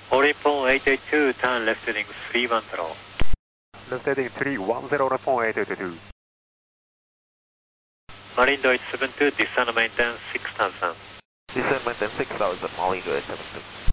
Oripon 882, turn left heading 310. Left heading 310, Oripon 882. Marine Deutsch 72, descend maintenance 6000. Descend maintenance 6000, Marine Deutsch 72.